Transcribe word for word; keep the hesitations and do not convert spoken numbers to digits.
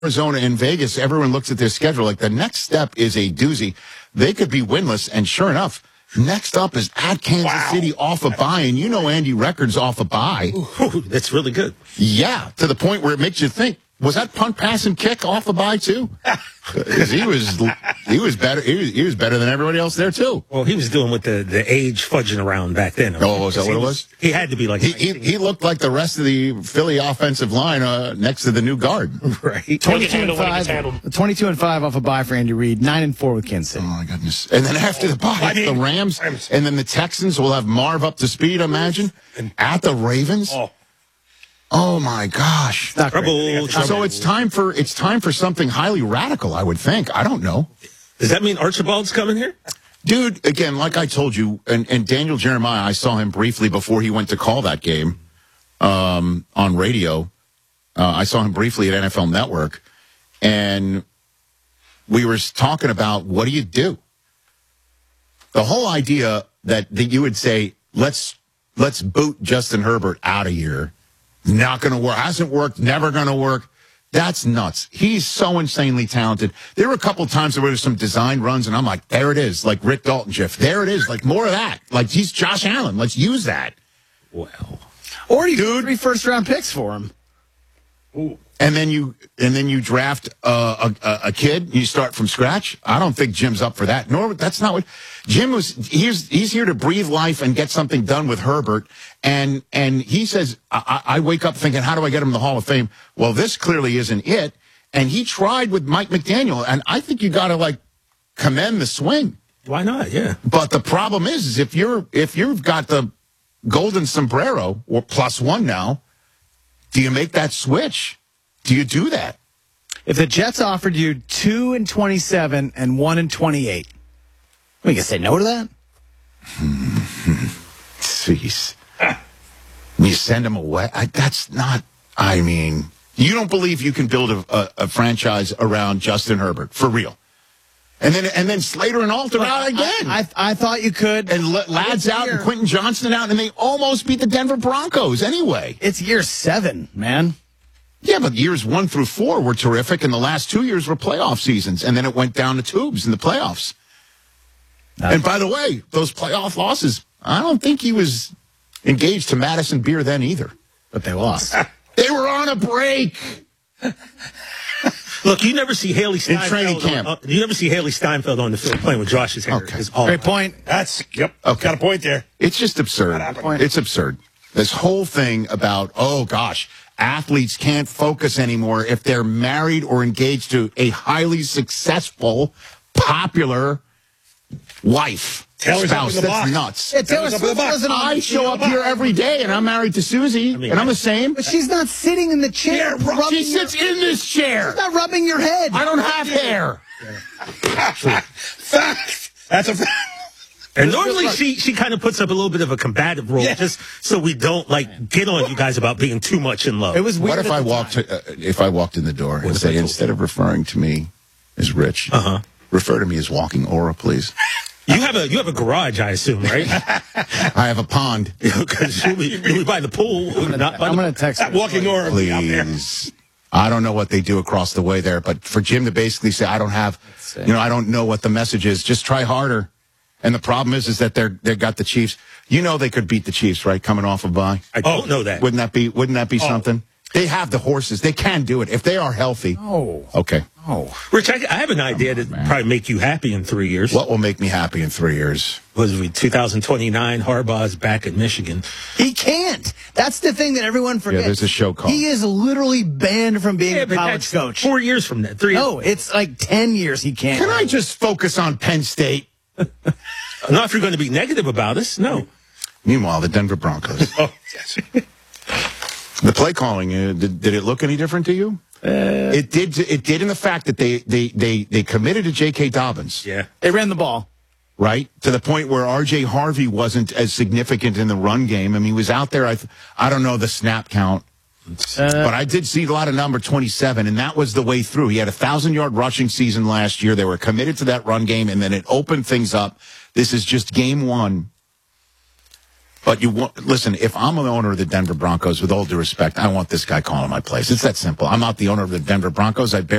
Arizona and Vegas, everyone looks at their schedule like the next step is a doozy. They could be winless, and sure enough, next up is at Kansas wow. City off a bye, and you know Andy Records off a bye. Ooh, that's really good. Yeah, to the point where it makes you think, was that punt, pass, and kick off a bye too? Because he was he was better he was, he was better than everybody else there too. Well, he was doing with the, the age fudging around back then. Oh, was that what it was? He had to be like he, he, he looked like the rest of the Philly offensive line uh, next to the new guard. Right. Twenty-two and five. Twenty-two and five off a bye for Andy Reid. Nine and four with Kansas City. Oh my goodness! And then after the bye, I mean, the Rams, and then the Texans will have Marv up to speed. Imagine at the Ravens. Oh. Oh my gosh! Trouble, trouble. So it's time for it's time for something highly radical, I would think. I don't know. Does that mean Archibald's coming here? Dude, again, like I told you, and, and Daniel Jeremiah, I saw him briefly before he went to call that game um, on radio. Uh, I saw him briefly at N F L Network, and we were talking about what do you do? The whole idea that, that you would say, let's let's boot Justin Herbert out of here. Not going to work. Hasn't worked. Never going to work. That's nuts. He's so insanely talented. There were a couple of times there were some design runs, and I'm like, there it is, like Rick Dalton, Jeff. There it is, like more of that. Like he's Josh Allen. Let's use that. Well, or you do three first round picks for him. Ooh. And then you and then you draft uh, a, a kid. You start from scratch. I don't think Jim's up for that. Nor that's not what Jim was. He's he's here to breathe life and get something done with Herbert. And and he says, I, I wake up thinking, how do I get him in the Hall of Fame? Well, this clearly isn't it. And he tried with Mike McDaniel, and I think you got to like commend the swing. Why not? Yeah. But the problem is, is if you're if you've got the golden sombrero or plus one now, do you make that switch? Do you do that? If the Jets offered you two and twenty-seven and one and twenty-eight, we can say no to that. Jeez, you send him away. I, that's not. I mean, you don't believe you can build a, a, a franchise around Justin Herbert for real, and then and then Slater and Alter out again. I, I I thought you could. And L- Ladd's out year. And Quentin Johnston out, and they almost beat the Denver Broncos anyway. It's year seven, man. Yeah, but years one through four were terrific, and the last two years were playoff seasons, and then it went down to tubes in the playoffs. That's and by the way, those playoff losses, I don't think he was engaged to Madison Beer then either. But they lost. They were on a break. Look, you never see Haley Steinfeld. In training camp. On, uh, you never see Haley Steinfeld on the field playing with Josh's hair. Okay. Great point. That's, yep. Okay. Got a point there. It's just absurd. It's absurd. This whole thing about, oh, gosh, athletes can't focus anymore if they're married or engaged to a highly successful, popular wife. Taylor's spouse. That's box. Nuts. Yeah, Taylor Swift wasn't I show up here every day, and I'm married to Susie, I mean, and I'm the same. But she's not sitting in the chair. Yeah, rubbing she sits your, in this chair. She's not rubbing your head. I don't have hair. Fact. That's a fact. And normally she, she kind of puts up a little bit of a combative role, yeah. just so we don't like get on you guys about being too much in love. It was weird. What if I walked uh, if I walked in the door what and say instead of referring to me as Rich, uh-huh. refer to me as Walking Aura, please? You have a you have a garage, I assume, right? I have a pond. Because you'll, you'll be by the pool. I'm gonna, not by I'm the, gonna text that Walking Aura. Please. I don't know what they do across the way there, but for Jim to basically say, I don't have, you know, I don't know what the message is. Just try harder. And the problem is, is that they're they got the Chiefs. You know they could beat the Chiefs, right? Coming off of bye. I don't oh, know that. Wouldn't that be? Wouldn't that be oh. something? They have the horses. They can do it if they are healthy. Oh, okay. Oh, Rich, I, I have an idea that oh, probably make you happy in three years. What will make me happy in three years? Was we two thousand twenty-nine? Harbaugh's back at Michigan. He can't. That's the thing that everyone forgets. Yeah, there's a show called. He is literally banned from being yeah, a college coach. Four years from that. Three. No, years. it's like ten years. He can't. Can I just focus on Penn State? Not if you're going to be negative about us, no. Meanwhile, the Denver Broncos. Oh, yes. The play calling, uh, did, did it look any different to you? Uh, it did. It did in the fact that they they they they committed to J K. Dobbins. Yeah, they ran the ball right to the point where R J. Harvey wasn't as significant in the run game. I mean, he was out there. I th- I don't know the snap count, uh, but I did see a lot of number twenty-seven, and that was the way through. He had a thousand yard rushing season last year. They were committed to that run game, and then it opened things up. This is just game one. But you want, listen, if I'm the owner of the Denver Broncos, with all due respect, I want this guy calling my plays. It's that simple. I'm not the owner of the Denver Broncos. I barely